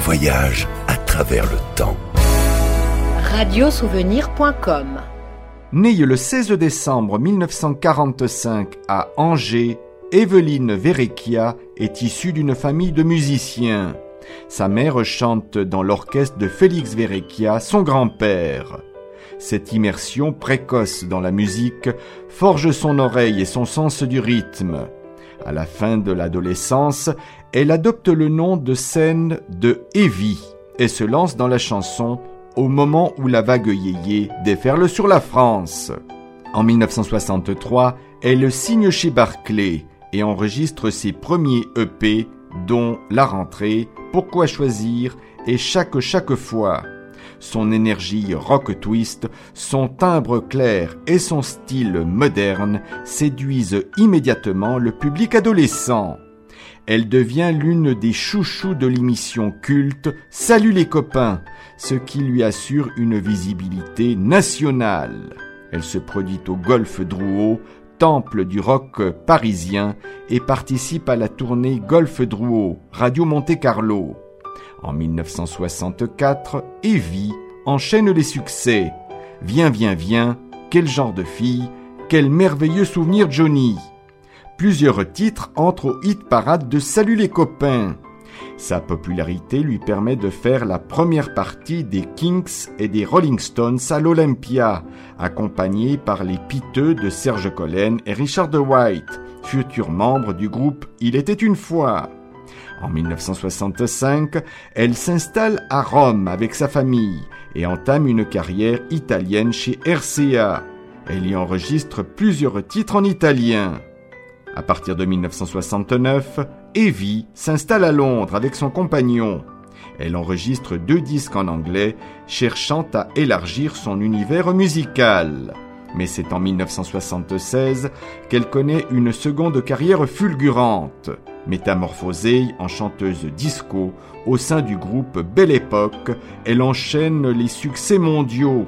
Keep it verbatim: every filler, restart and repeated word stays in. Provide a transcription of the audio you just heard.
voyage à travers le temps. radiosouvenir point com. Née le seize décembre mille neuf cent quarante-cinq à Angers, Evelyne Verrecchia est issue d'une famille de musiciens. Sa mère chante dans l'orchestre de Félix Verrecchia, son grand-père. Cette immersion précoce dans la musique forge son oreille et son sens du rythme. À la fin de l'adolescence, elle adopte le nom de scène de Evie et se lance dans la chanson au moment où la vague yéyé déferle sur la France. En mille neuf cent soixante-trois, elle signe chez Barclay et enregistre ses premiers E P, dont La Rentrée, Pourquoi choisir et Chaque chaque fois. Son énergie rock twist, son timbre clair et son style moderne séduisent immédiatement le public adolescent. Elle devient l'une des chouchous de l'émission culte Salut les copains, ce qui lui assure une visibilité nationale. Elle se produit au Golf Drouot, temple du rock parisien, et participe à la tournée Golf Drouot, Radio Monte-Carlo. En mille neuf cent soixante-quatre, Evie enchaîne les succès. Viens, viens, viens, quel genre de fille, quel merveilleux souvenir Johnny. Plusieurs titres entrent au hit-parade de Salut les copains. Sa popularité lui permet de faire la première partie des Kinks et des Rolling Stones à l'Olympia, accompagné par les piteux de Serge Collen et Richard White, futurs membres du groupe Il était une fois. En mille neuf cent soixante-cinq, elle s'installe à Rome avec sa famille et entame une carrière italienne chez R C A. Elle y enregistre plusieurs titres en italien. À partir de mille neuf cent soixante-neuf, Evie s'installe à Londres avec son compagnon. Elle enregistre deux disques en anglais, cherchant à élargir son univers musical. Mais c'est en mille neuf cent soixante-seize qu'elle connaît une seconde carrière fulgurante, métamorphosée en chanteuse disco au sein du groupe Belle Époque. Elle enchaîne les succès mondiaux